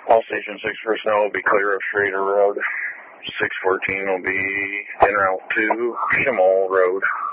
All Station 6 personnel will be clear of Schrader Road. 614 will be en route to Schimmel Road.